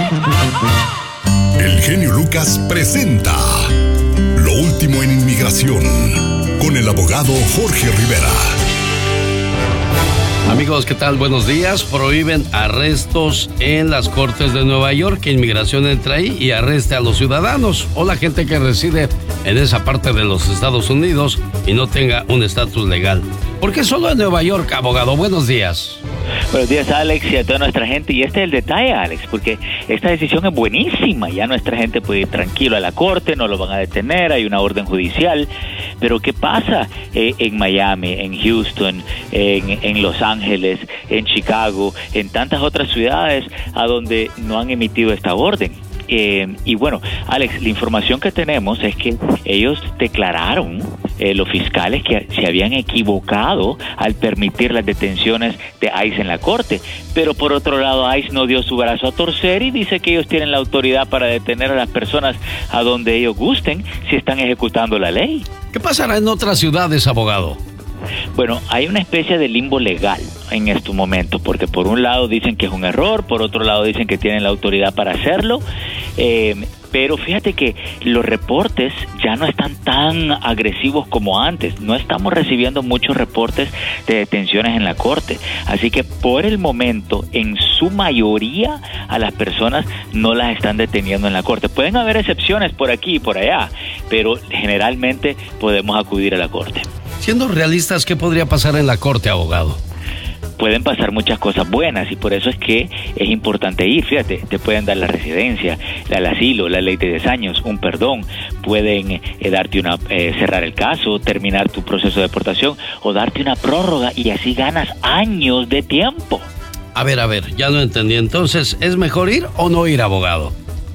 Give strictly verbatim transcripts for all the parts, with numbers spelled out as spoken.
El genio Lucas presenta Lo último en inmigración con el abogado Jorge Rivera. Amigos, ¿qué tal? Buenos días. Prohíben arrestos en las Cortes de Nueva York. Que inmigración entre ahí y arreste a los ciudadanos o la gente que reside en esa parte de los Estados Unidos y no tenga un estatus legal. ¿Por qué solo en Nueva York, abogado? Buenos días. Buenos días, Alex, y a toda nuestra gente. Y este es el detalle, Alex, porque esta decisión es buenísima. Ya nuestra gente puede ir tranquilo a la corte, no lo van a detener, hay una orden judicial. Pero ¿qué pasa eh, en Miami, en Houston, en, en Los Ángeles, en Chicago, en tantas otras ciudades a donde no han emitido esta orden? Eh, y bueno, Alex, la información que tenemos es que ellos declararon, eh, los fiscales, que se habían equivocado al permitir las detenciones de ICE en la corte. Pero por otro lado, ICE no dio su brazo a torcer y dice que ellos tienen la autoridad para detener a las personas a donde ellos gusten si están ejecutando la ley. ¿Qué pasará en otras ciudades, abogado? Bueno, hay una especie de limbo legal en este momento, porque por un lado dicen que es un error, por otro lado dicen que tienen la autoridad para hacerlo, eh, pero fíjate que los reportes ya no están tan agresivos como antes. No estamos recibiendo muchos reportes de detenciones en la corte, así que por el momento, en su mayoría, a las personas no las están deteniendo en la corte. Pueden haber excepciones por aquí y por allá, pero generalmente podemos acudir a la corte. Siendo realistas, ¿qué podría pasar en la corte, abogado? Pueden pasar muchas cosas buenas y por eso es que es importante ir. Fíjate, te pueden dar la residencia, el asilo, la ley de diez años, un perdón, pueden eh, darte una, eh, cerrar el caso, terminar tu proceso de deportación o darte una prórroga y así ganas años de tiempo. A ver, a ver, ya no entendí. Entonces, ¿es mejor ir o no ir, abogado?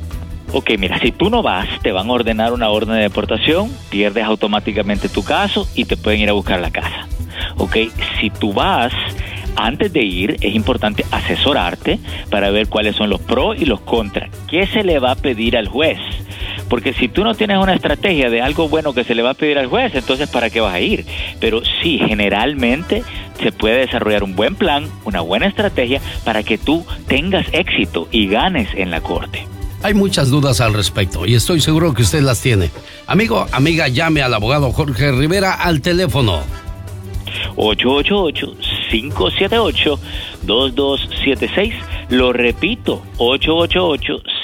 Ok, mira, si tú no vas, te van a ordenar una orden de deportación, pierdes automáticamente tu caso y te pueden ir a buscar a la casa. Ok, si tú vas, antes de ir es importante asesorarte para ver cuáles son los pros y los contras. ¿Qué se le va a pedir al juez? Porque si tú no tienes una estrategia de algo bueno que se le va a pedir al juez, entonces ¿para qué vas a ir? Pero sí, generalmente se puede desarrollar un buen plan, una buena estrategia para que tú tengas éxito y ganes en la corte. Hay muchas dudas al respecto y estoy seguro que usted las tiene. Amigo, amiga, llame al abogado Jorge Rivera al teléfono ocho ocho ocho, cinco siete ocho, dos dos siete seis. Lo repito, ocho ocho ocho,